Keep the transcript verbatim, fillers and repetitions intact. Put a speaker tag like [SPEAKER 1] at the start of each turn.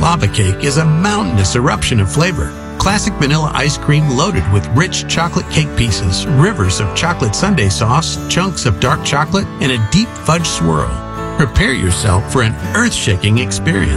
[SPEAKER 1] Lava cake is a mountainous eruption of flavor. Classic vanilla ice cream loaded with rich chocolate cake pieces, rivers of chocolate sundae sauce, chunks of dark chocolate, and a deep fudge swirl. Prepare yourself for an earth-shaking experience.